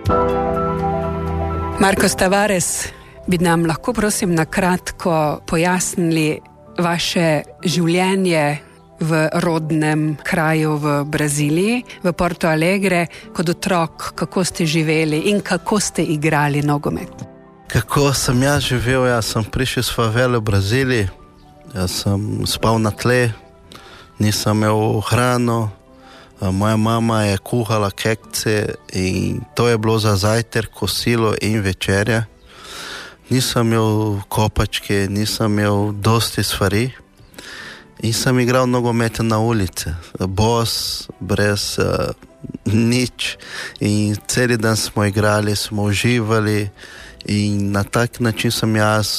Marcos Tavares, bi nam lahko prosim na kratko pojasnili vaše življenje v rodnem kraju v Braziliji, v Porto Alegre, kot otrok, kako ste živeli in kako ste igrali nogomet? Kako sem jaz živel? Jaz sem prišel iz favele v Braziliji, jaz sem spal na tle, nisem imel hrano, moja mama je kuhala kekce in to je bilo za zajtrk, kosilo in večerja. Nisem imel kopačke, nisem imel dosti stvari in sem igral nogomet na ulici, bos, brez nič in celi dan smo igrali, smo uživali in na tak način sem jaz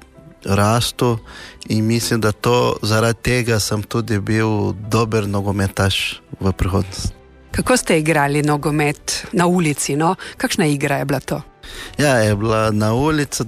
rastel in mislim, da to zaradi tega sem tudi bil dober nogometaš v prihodnosti. Kako ste igrali nogomet na ulici, no? Kakšna igra je bila to? Ja, je bila na ulici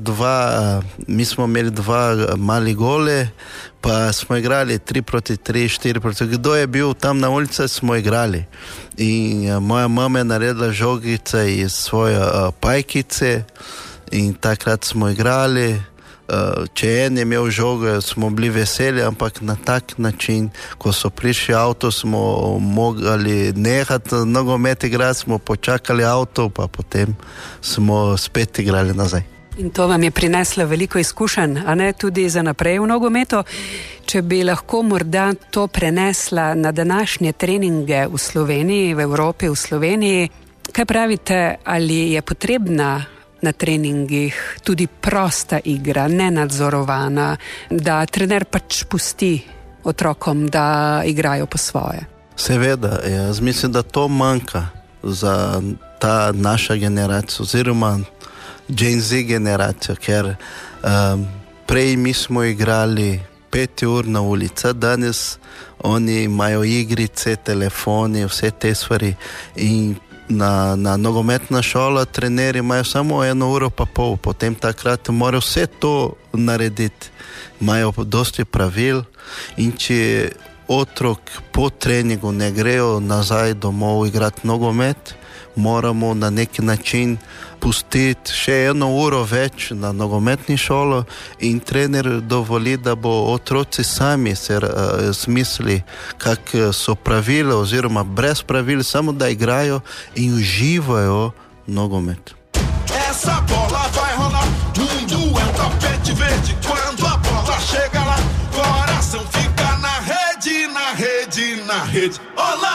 mi smo imeli 2 mali gole, pa smo igrali 3 proti 3, 4 proti 3. Kdo je bil tam na ulici, smo igrali. In moja mama je naredila žogice iz svoje pajkice in takrat smo igrali. Če en je imel žogo, smo bili veseli, ampak na tak način, ko so prišli avto, smo mogli nehati nogomet igrati, smo počakali avto, pa potem smo spet igrali nazaj. In to vam je prineslo veliko izkušenj, a ne tudi za naprej v nogometu. Če bi lahko morda to prenesla na današnje treninge v Sloveniji, v Evropi, v Sloveniji, kaj pravite, ali je potrebna na treningih tudi prosta igra, nenadzorovana, da trener pač pusti otrokom, da igrajo po svoje? Seveda, jaz mislim, da to manjka za ta naša generacija, oziroma Gen Z generacijo, ker prej mi smo igrali 5 ur na ulici, danes oni imajo igrice, telefoni, vse te stvari in na nogometna šola trenerji imajo samo 1,5 ure, potem takrat morajo vse to narediti. Imajo dosti pravil in če otrok po treningu ne grejo nazaj domov igrati nogomet, moramo na neki način pustiti še 1 uro več na nogometni šolo in trener dovoli, da bo otroci sami se smisli, kak so pravila oziroma brez pravil, samo da igrajo in uživajo nogomet. Essa bola vai rolar, mundo é tapete verde, quando a bola chega lá, coração fica na rede, na rede, na rede. Olá!